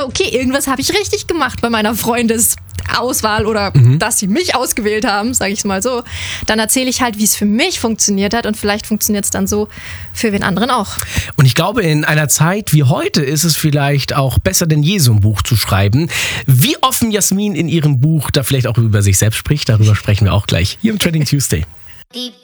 okay, irgendwas habe ich richtig gemacht bei meiner Freundesauswahl oder dass sie mich ausgewählt haben, sage ich es mal so, dann erzähle ich halt, wie es für mich funktioniert hat und vielleicht funktioniert es dann so für wen anderen auch. Und ich glaube, in einer Zeit wie heute ist es vielleicht auch besser denn je, so ein Buch zu schreiben. Wie offen Jasmin in ihrem Buch da vielleicht auch über sich selbst spricht, darüber sprechen wir auch gleich hier im Trending Tuesday.